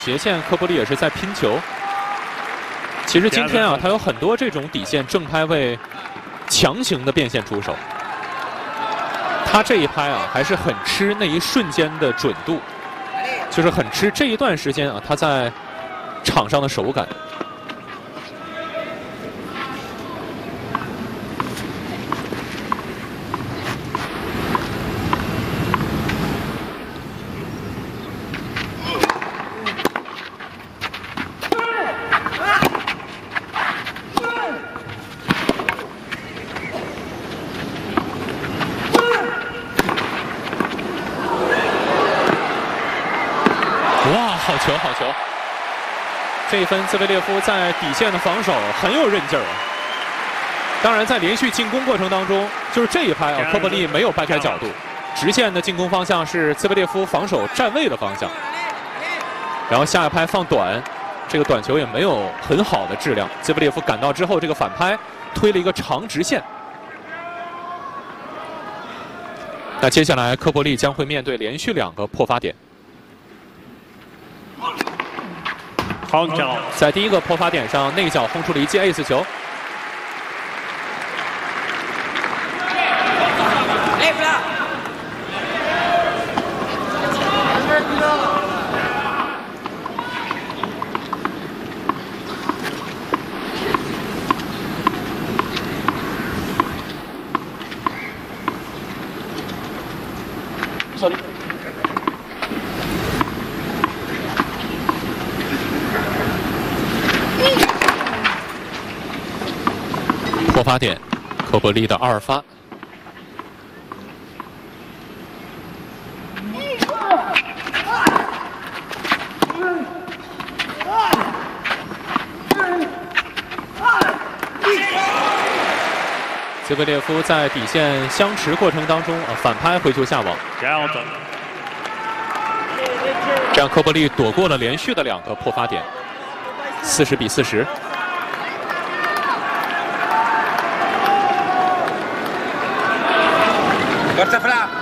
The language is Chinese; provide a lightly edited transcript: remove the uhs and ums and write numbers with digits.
斜线科波利也是在拼球。其实今天啊，他有很多这种底线正拍位强行的变线出手。他这一拍啊，还是很吃那一瞬间的准度，就是很吃这一段时间啊他在场上的手感。 哇，好球，好球！这一分，兹维列夫在底线的防守很有韧劲儿。当然，在连续进攻过程当中，就是这一拍啊，科波利没有掰开角度，直线的进攻方向是兹维列夫防守站位的方向。然后下一拍放短，这个短球也没有很好的质量。兹维列夫赶到之后，这个反拍推了一个长直线。那接下来，科波利将会面对连续2个破发点。 在第一个破发点上，内角轰出了一记 ace 球。破发点，科波利的2发。兹维列夫在底线相持过程当中反拍回球下网，这样科波利躲过了连续的2个破发点，40比40。 Forza Fra!